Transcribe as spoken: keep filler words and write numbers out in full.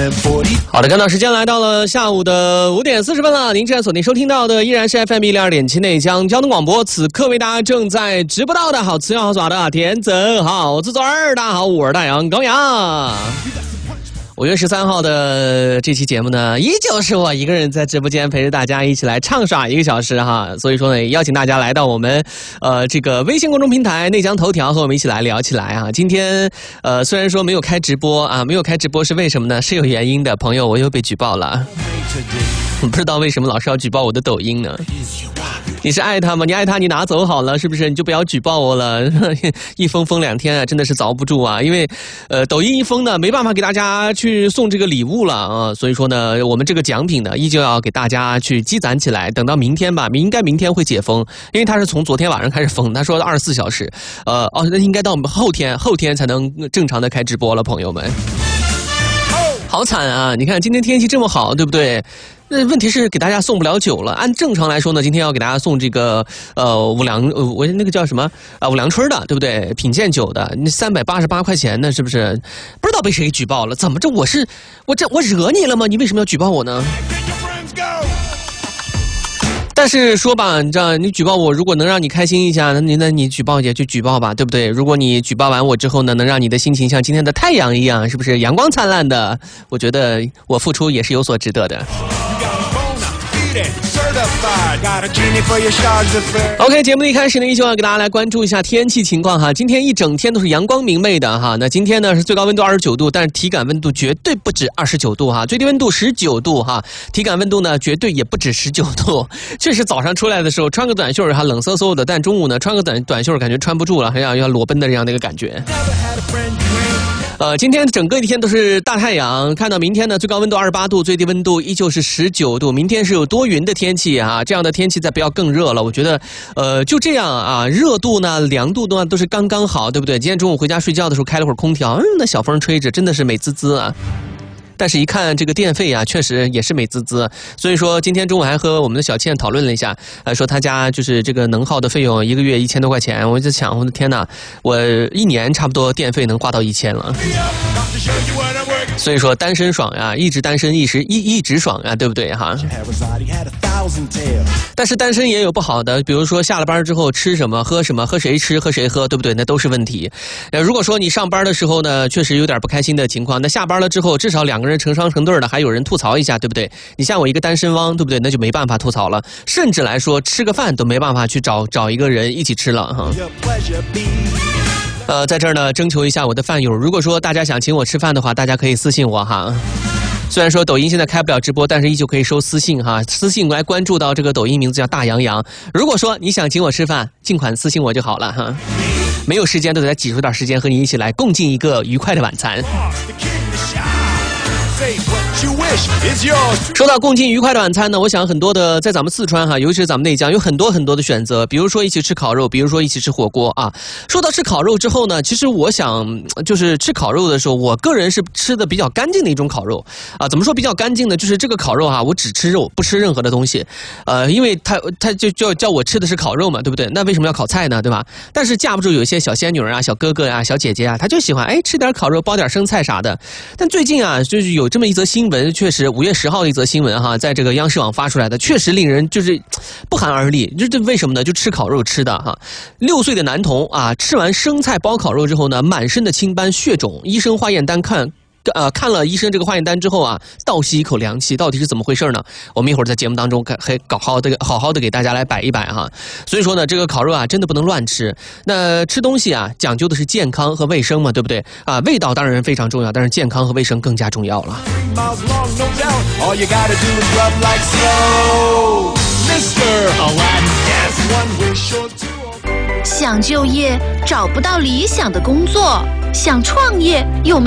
好的，看到时间来到了下午的五点四十分了。您现在锁定收听到的依然是 F M 一零二点七内江交通广播，此刻为大家正在直播到的好词好耍的田泽好自尊儿，大家好，我是大洋高阳。五月十三号的这期节目呢，依旧是我一个人在直播间陪着大家一起来畅耍一个小时哈，所以说呢，邀请大家来到我们呃这个微信公众平台内江头条，和我们一起来聊起来啊。今天呃虽然说没有开直播啊，没有开直播是为什么呢？是有原因的，朋友，我又被举报了。我不知道为什么老是要举报我的抖音呢？你是爱他吗？你爱他，你拿走好了，是不是？你就不要举报我了。一封封两天啊，真的是遭不住啊！因为，呃，抖音一封呢，没办法给大家去送这个礼物了啊，所以说呢，我们这个奖品呢，依旧要给大家去积攒起来，等到明天吧，应该明天会解封，因为他是从昨天晚上开始封，他说二十四小时，呃，哦，那应该到我们后天，后天才能正常的开直播了，朋友们。好惨啊！你看今天天气这么好，对不对？那问题是给大家送不了酒了。按正常来说呢，今天要给大家送这个呃五粮呃我那个叫什么啊、呃、五粮春的，对不对？品鉴酒的，那三百八十八块钱呢，是不是？不知道被谁举报了？怎么着？我是我这我惹你了吗？你为什么要举报我呢？但是说吧，你知道，你举报我，如果能让你开心一下，那你那你举报也就举报吧，对不对？如果你举报完我之后呢，能让你的心情像今天的太阳一样，是不是阳光灿烂的？我觉得我付出也是有所值得的。OK， 节目的一开始呢，依旧要给大家来关注一下天气情况哈。今天一整天都是阳光明媚的哈。那今天呢是最高温度二十九度，但是体感温度绝对不止二十九度哈，最低温度十九度哈，体感温度呢绝对也不止十九度。确实早上出来的时候穿个短袖还冷飕飕的，但中午呢穿个短短袖感觉穿不住了，还要要裸奔的这样的一个感觉。呃，今天整个一天都是大太阳，看到明天呢，最高温度二十八度，最低温度依旧是十九度。明天是有多云的天气啊，这样的天气再不要更热了。我觉得，呃，就这样啊，热度呢、凉度呢都是刚刚好，对不对？今天中午回家睡觉的时候开了会儿空调，嗯，那小风吹着，真的是美滋滋啊。但是一看这个电费啊，确实也是美滋滋。所以说今天中午还和我们的小倩讨论了一下，呃，说他家就是这个能耗的费用一个月一千多块钱，我就想，我的天哪，我一年差不多电费能花到一千了。所以说单身爽啊，一直单身一时一一直爽啊，对不对哈？但是单身也有不好的，比如说下了班之后吃什么喝什么，和谁吃和谁喝，对不对？那都是问题。呃，如果说你上班的时候呢，确实有点不开心的情况，那下班了之后，至少两个人成双成对的，还有人吐槽一下，对不对？你像我一个单身汪，对不对？那就没办法吐槽了，甚至来说吃个饭都没办法去找找一个人一起吃了哈。呃，在这儿呢，征求一下我的饭友，如果说大家想请我吃饭的话，大家可以私信我哈。虽然说抖音现在开不了直播，但是依旧可以收私信哈，私信来关注到这个抖音名字叫大洋洋。如果说你想请我吃饭，尽管私信我就好了哈。没有时间都得挤出点时间和你一起来共进一个愉快的晚餐。说到共进愉快的晚餐呢，我想很多的在咱们四川哈，尤其是咱们内江，有很多很多的选择，比如说一起吃烤肉，比如说一起吃火锅啊。说到吃烤肉之后呢，其实我想就是吃烤肉的时候，我个人是吃的比较干净的一种烤肉啊。怎么说比较干净呢？就是这个烤肉哈，我只吃肉，不吃任何的东西，呃，因为他他就叫叫我吃的是烤肉嘛，对不对？那为什么要烤菜呢？对吧？但是架不住有一些小仙女啊、小哥哥啊、小姐姐啊，他就喜欢哎吃点烤肉，包点生菜啥的。但最近啊，就是有这么一则新闻，确实五月十号的一则新闻哈，在这个央视网发出来的，确实令人就是不寒而栗。就这为什么呢？就吃烤肉吃的哈，六岁的男童啊，吃完生菜包烤肉之后呢，满身的青斑血肿，医生化验单看。呃，看了医生这个化验单之后啊，倒吸一口凉气，到底是怎么回事呢？我们一会儿在节目当中还搞好的好好的给大家来摆一摆哈。所以说呢，这个烤肉啊，真的不能乱吃。那吃东西啊，讲究的是健康和卫生嘛，对不对？啊，味道当然非常重要，但是健康和卫生更加重要了。 想就业找不到理想的工作，想创业有没